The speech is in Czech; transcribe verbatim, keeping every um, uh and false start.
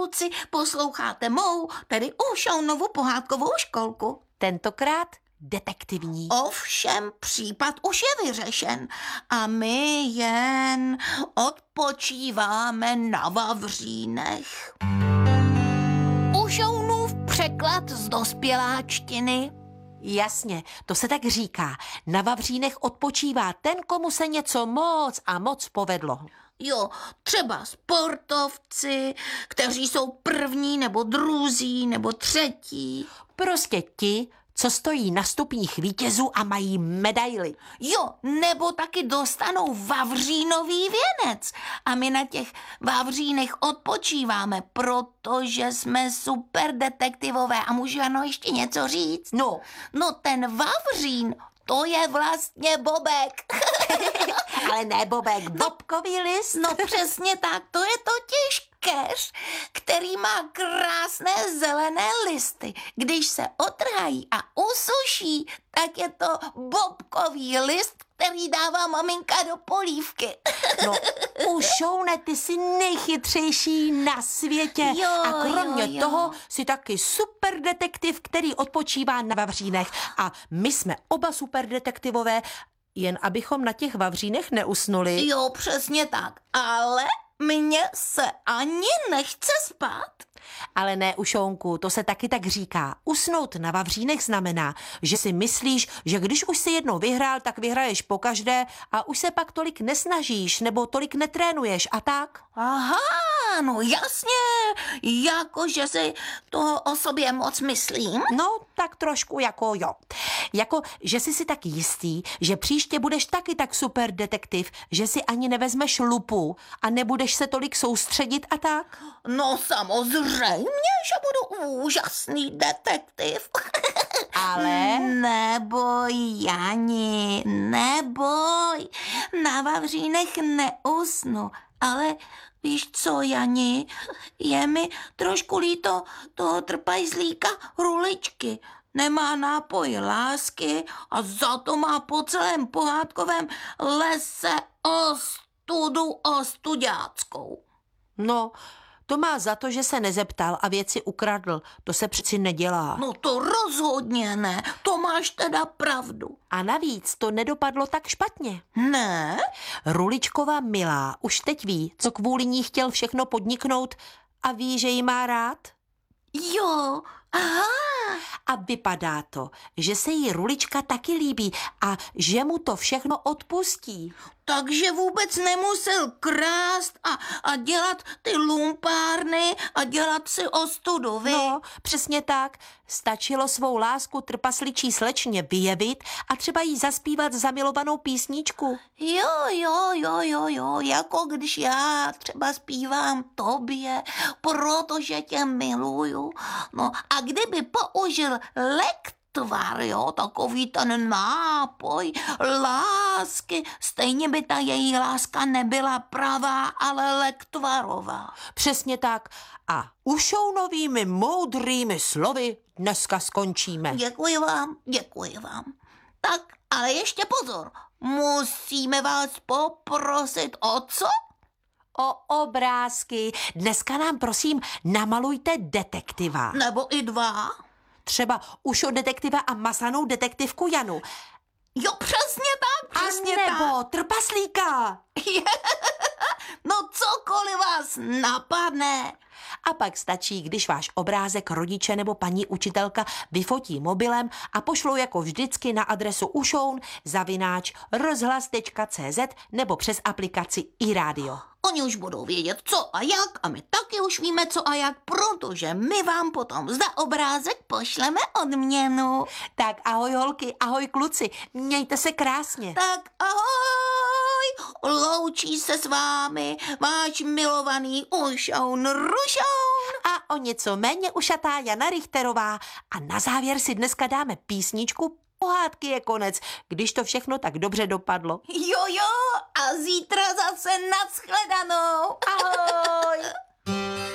kluci, posloucháte mou, tedy Ušounovu pohádkovou školku. Tentokrát detektivní. Ovšem případ už je vyřešen a my jen odpočíváme na vavřínech. Ušounův překlad z dospěláčtiny. Jasně, to se tak říká. Na vavřínech odpočívá ten, komu se něco moc a moc povedlo. Jo, třeba sportovci, kteří jsou první nebo druzí nebo třetí. Prostě ti, co stojí na stupních vítězů a mají medaily. Jo, nebo taky dostanou vavřínový věnec. A my na těch vavřínech odpočíváme, protože jsme super detektivové. A můžu ano ještě něco říct? No. No ten vavřín, to je vlastně Bobek. Ale ne Bobek, bobkový list. No přesně tak, to je totiž keř, který má krásné zelené listy. Když se otrhají a usuší, tak je to bobkový list, který dává maminka do polívky. No, Ušoune, ty jsi nejchytřejší na světě. Jo, a kromě jo, jo. toho jsi taky super detektiv, který odpočívá na vavřínech. A my jsme oba super detektivové, jen abychom na těch vavřínech neusnuli. Jo, přesně tak. Ale mně se ani nechce spát. Ale ne, Ušounku, to se taky tak říká. Usnout na vavřínech znamená, že si myslíš, že když už si jednou vyhrál, tak vyhraješ pokaždé a už se pak tolik nesnažíš nebo tolik netrénuješ a tak. Aha, no jasně, jakože si to o sobě moc myslím. No, tak trošku jako jo. Jako, že jsi si tak jistý, že příště budeš taky tak super detektiv, že si ani nevezmeš lupu a nebudeš se tolik soustředit a tak? No samozřejmě, že budu úžasný detektiv. Ale... Neboj, Jani, neboj. Na vavřínech neusnu, ale víš co, Jani, je mi trošku líto toho trpajzlíka Ruličky. Nemá nápoj lásky a za to má po celém pohádkovém lese ostudu ostuďáckou. No, to má za to, že se nezeptal a věci ukradl. To se přeci nedělá. No to rozhodně ne, to máš teda pravdu. A navíc to nedopadlo tak špatně. Ne? Ruličkova milá už teď ví, co kvůli ní chtěl všechno podniknout a ví, že jí má rád. Jo, aha. A vypadá to, že se jí Rulička taky líbí a že mu to všechno odpustí. Takže vůbec nemusel krást a, a dělat ty lumpárny a dělat si ostudu, vy? No, přesně tak. Stačilo svou lásku trpasličí slečně vyjevit a třeba jí zaspívat zamilovanou písničku. Jo, jo, jo, jo, jo, jako když já třeba zpívám tobě, protože tě miluju. No a kdyby použil lekt, tvar, jo, takový ten nápoj lásky. Stejně by ta její láska nebyla pravá, ale lektvarová. Přesně tak. A Ušounovými moudrými slovy dneska skončíme. Děkuji vám, děkuji vám. Tak, ale ještě pozor. Musíme vás poprosit o co? O obrázky. Dneska nám prosím namalujte detektiva. Nebo i dva. Třeba Ušo detektiva a masanou detektivku Janu. Jo, přesně tak, přesně a nebo tak. trpaslíka. No cokoliv vás napadne. A pak stačí, když váš obrázek rodiče nebo paní učitelka vyfotí mobilem a pošlou jako vždycky na adresu ušoun zavináč rozhlas tečka cé zet nebo přes aplikaci iRádio. Oni už budou vědět, co a jak, a my taky už víme, co a jak, protože my vám potom za obrázek pošleme odměnu. Tak ahoj holky, ahoj kluci, mějte se krásně. Tak ahoj, loučí se s vámi váš milovaný Ušoun Rušoun. A o něco méně ušatá Jana Richterová. A na závěr si dneska dáme písničku Pohádky je konec, když to všechno tak dobře dopadlo. Jo, jo, a zítra zase nashledanou. Ahoj!